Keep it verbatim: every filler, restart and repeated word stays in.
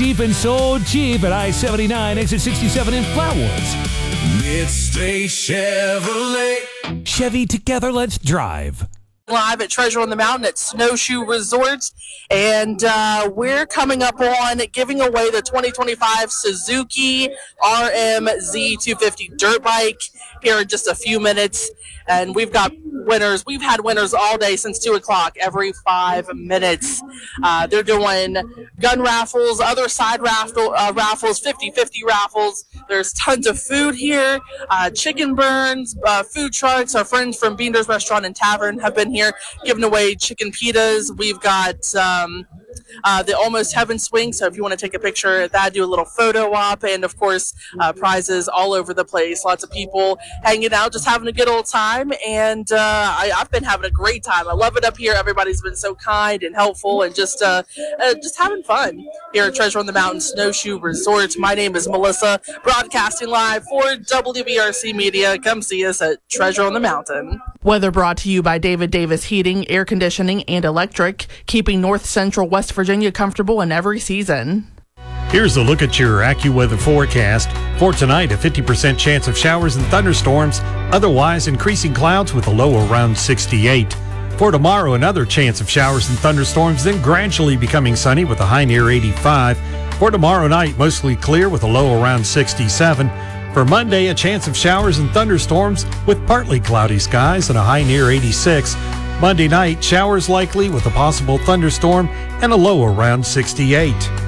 Steep and so cheap at I seventy-nine, exit sixty-seven in Flatwoods. Midstate Chevrolet. Chevy, together, let's drive. Live at Treasure on the Mountain at Snowshoe Resort, and uh, we're coming up on giving away the twenty twenty-five Suzuki R M Z two fifty dirt bike here in just a few minutes. And we've got winners. We've had winners all day since two o'clock, every five minutes. Uh, they're doing gun raffles, other side raffle, uh, raffles, fifty-fifty raffles. There's tons of food here, uh, chicken burns, uh, food trucks. Our friends from Beander's Restaurant and Tavern have been here giving away chicken pitas. We've got um, uh, the Almost Heaven Swing, so if you want to take a picture of that, do a little photo op, and of course, uh, prizes all over the place. Lots of people hanging out, just having a good old time, and uh, I, I've been having a great time. I love it up here. Everybody's been so kind and helpful, and just uh, uh, just having fun here at Treasure on the Mountain Snowshoe Resort. My name is Melissa, broadcasting live for W B R C Media. Come see us at Treasure on the Mountain. Weather brought to you by David Davis Heating, Air Conditioning, and Electric, keeping North Central West Virginia comfortable in every season. Here's a look at your AccuWeather forecast. For tonight, a fifty percent chance of showers and thunderstorms, otherwise increasing clouds with a low around sixty-eight. For tomorrow, another chance of showers and thunderstorms, then gradually becoming sunny with a high near eighty-five. For tomorrow night, mostly clear with a low around sixty-seven. For Monday, a chance of showers and thunderstorms with partly cloudy skies and a high near eighty-six. Monday night, showers likely with a possible thunderstorm and a low around sixty-eight.